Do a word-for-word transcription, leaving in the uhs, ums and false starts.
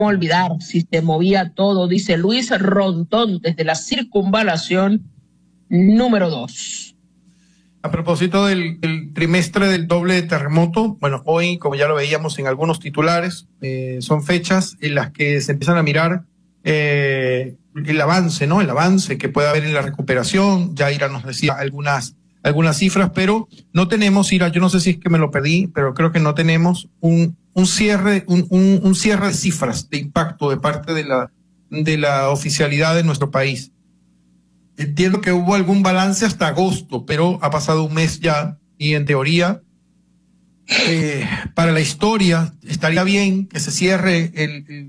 olvidar si se movía todo, dice Luis Rontón desde la circunvalación número dos. A propósito del, del trimestre del doble terremoto, bueno, hoy, como ya lo veíamos en algunos titulares, eh, son fechas en las que se empiezan a mirar eh, el avance, ¿no? El avance que puede haber en la recuperación. Ya Ira nos decía algunas, algunas cifras, pero no tenemos, Ira, yo no sé si es que me lo perdí, pero creo que no tenemos un, un cierre, un, un, un cierre de cifras de impacto de parte de la, de la oficialidad de nuestro país. Entiendo que hubo algún balance hasta agosto, pero ha pasado un mes ya y en teoría, eh, para la historia, estaría bien que se cierre el, el